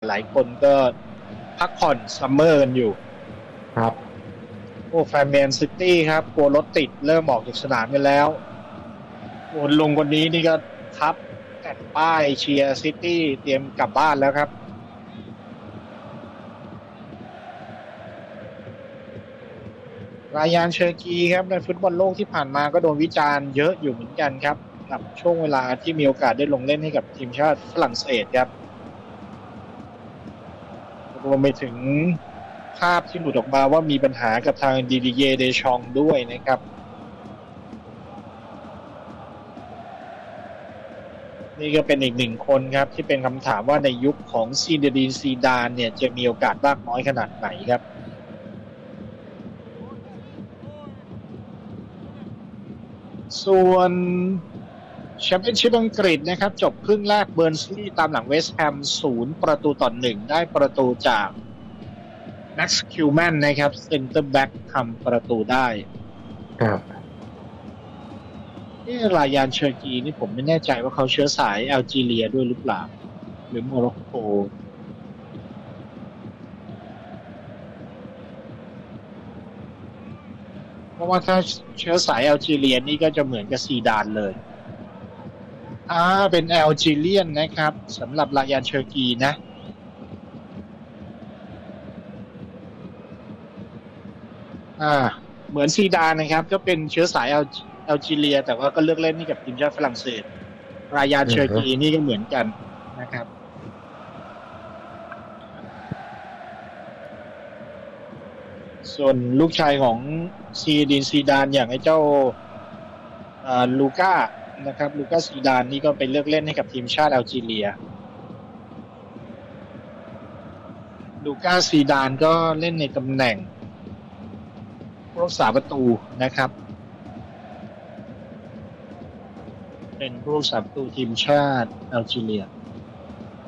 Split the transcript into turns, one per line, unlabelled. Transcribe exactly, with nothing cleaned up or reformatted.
ลายๆคนก็พักผ่อนซัมเมอร์กันอยู่
ครับ
โอ้แฟนแมนซิตี้ครับกลัวรถติดเริ่มออกจากสนามกันแล้วโอ้ลงคนนี้นี่ก็ทับแผ่นป้ายเชียร์ซิตี้เตรียมกลับบ้านแล้วครับรายานเชอร์กีครับในฟุตบอลโลกที่ผ่านมาก็โดนวิจารณ์เยอะอยู่เหมือนกันครับกับช่วงเวลาที่มีโอกาสได้ลงเล่นให้กับทีมชาติฝรั่งเศสครับรวมไปถึงภาพที่หลุดออกมาว่ามีปัญหากับทางดิดิเยเดชองด้วยนะครับนี่ก็เป็นอีกหนึ่งคนครับที่เป็นคำถามว่าในยุคของซีเดดีนซีดานเนี่ยจะมีโอกาสมากน้อยขนาดไหนครับส่วนแชมเปี้ยนชิพอังกฤษนะครับจบครึ่งแรกเบิร์นสลีย์ตามหลังเวสต์แฮมศูนย์ประตูต่อหนึ่งได้ประตูจากแม็กซ์คิวแมนนะครับเซนเตอร์แบ็กทำประตูได้
ครับ
นี่รายานเชอร์กีนี่ผมไม่แน่ใจว่าเขาเชื้อสายแอลจีเรียด้วยหรือเปล่าหรือโมร็อกโกเพราะว่าถ้าเชื้อสายแอลจีเรียนี่ก็จะเหมือนกับซีดานเลยอ่าเป็นแอลจีเรียนนะครับสำหรับรายานเชอร์กีนะอ่าเหมือนซีดานนะครับก็เป็นเชื้อสายแอลแอลจีเรียแต่ว่าก็เลือกเล่นให้กับทีมชาติฝรั่งเศสรายานเชอร์กีนี่ก็เหมือนกันนะครับส่วนลูกชายของซีดินซีดานอย่างไอ้เจ้าลูก้านะครับลูก้าซีดานนี่ก็ไปเลือกเล่นให้กับทีมชาติแอลจีเรียลูก้าซีดานก็เล่นในตำแหน่งผู้รักษาประตูนะครับเป็นผู้รักษาประตูทีมชาติแอลจีเรีย